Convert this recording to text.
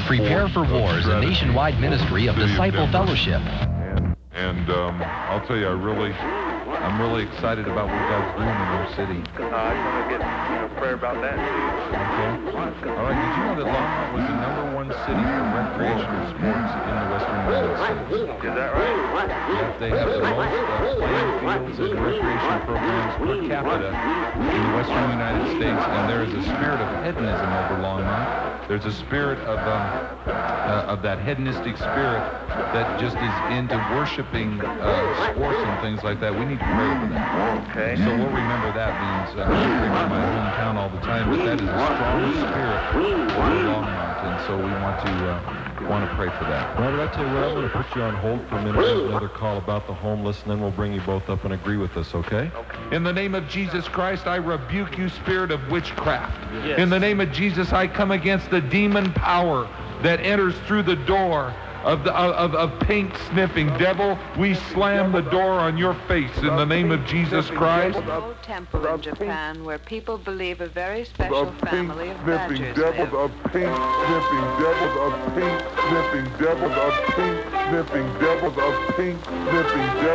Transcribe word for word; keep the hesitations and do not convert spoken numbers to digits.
Prepare for War is a nationwide ministry of Disciple Fellowship. And, and um, I'll tell you, I really, I'm really excited about what God's doing in our city. Uh, I just want to get you know, prayer about that too. Okay. All right. Did you know that Longmont was the number one city for recreational sports in the Western United States? Is that right? Yes, they have the most uh, playing fields and recreation programs per capita in the Western United States, and there is a spirit of hedonism over Longmont. There's a spirit of um, uh, of that hedonistic spirit that just is into worshiping uh, sports and things like that. We need to pray for that. Okay. So we'll remember that means uh, I pray for my hometown all the time, but that is a strong spirit for Longmont, and so we want to uh, want to pray for that. Robert, I tell you what, I'm going to put you on hold for a minute. We have another call about the homeless, and then we'll bring you both up and agree with us, okay? Okay. In the name of Jesus Christ, I rebuke you, spirit of witchcraft. Yes. In the name of Jesus, I come against the demon power that enters through the door of the of, of paint sniffing. Devil, we slam the door on your face in the name of Jesus Christ. An old temple in Japan where people believe a very special family of sniffing badgers devils, live. of pink sniffing devils, of pink sniffing devils, of pink sniffing devils, of pink sniffing devils.